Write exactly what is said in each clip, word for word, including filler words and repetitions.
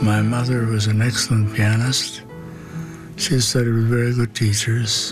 My mother was an excellent pianist. She studied with very good teachers.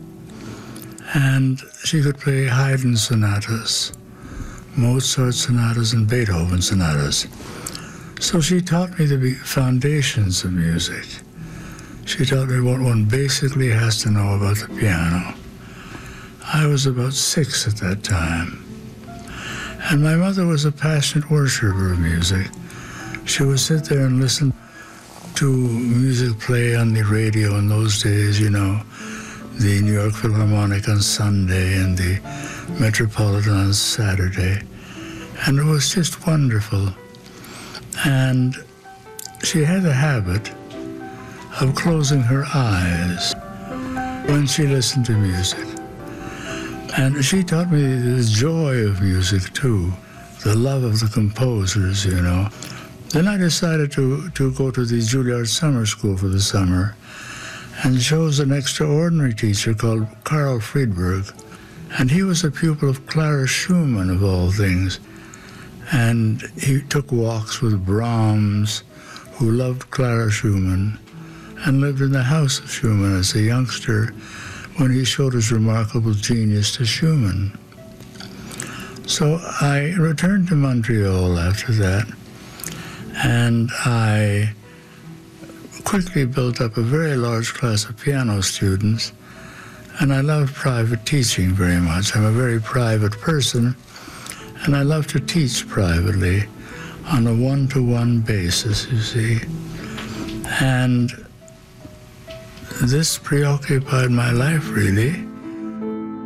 And she could play Haydn sonatas, Mozart sonatas, and Beethoven sonatas. So she taught me the foundations of music. She taught me what one basically has to know about the piano. I was about six at that time. And my mother was a passionate worshiper of music. She would sit there and listen to music play on the radio in those days, you know, the New York Philharmonic on Sunday and the Metropolitan on Saturday. And it was just wonderful. And she had a habit of closing her eyes when she listened to music. And she taught me the joy of music, too, the love of the composers, you know. Then I decided to, to go to the Juilliard Summer School for the summer and chose an extraordinary teacher called Carl Friedberg. And he was a pupil of Clara Schumann, of all things. And he took walks with Brahms, who loved Clara Schumann, and lived in the house of Schumann as a youngster when he showed his remarkable genius to Schumann. So I returned to Montreal after that, and I quickly built up a very large class of piano students, and I loved private teaching very much. I'm a very private person, and I love to teach privately on a one-to-one basis, you see. And this preoccupied my life, really.